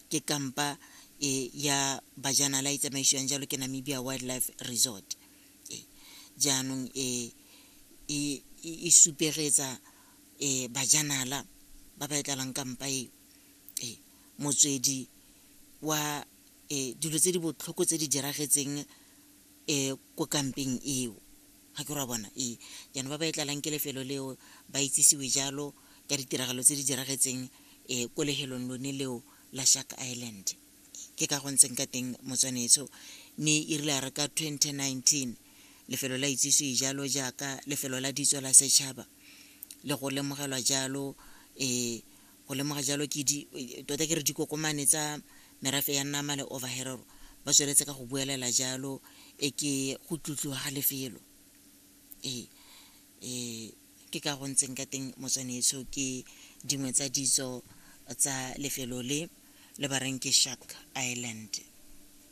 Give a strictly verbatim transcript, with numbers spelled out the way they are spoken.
ke kampa e ya bajanala e tsamaisiwang jalo ke Namibia Wildlife Resort. e jaanong e e e supegetsa e bajanala ba ba tlalang kampa e e motswedi wa e dilo tse di botlhoko tse di diragetseng e ko kampeng eo ga ke ra bona e yana ba ba tlalang ke lefelo leo ba itsisiwe jalo ka ditiragalo tse di diragetseng e ko lehelong lone leo la Shark Island. Ke ka go ntseng ka teng Motswanetso ne e rile re ka twenty nineteen lefelo la itsisiwe jalo jaaka lefelo la ditso la setšhaba le go lemogelwa jalo e go lemoga jalo ke di tota ke re dikokomane tsa merafe ya nama le overherero ba tsweletse ka go buelela jalo e ke go tlotliwa ga lefelo e e ke ka go ntseng ka teng Motswanetso ke dingwe tsa ditso tsa lefelo le le bareng ke Shark Island.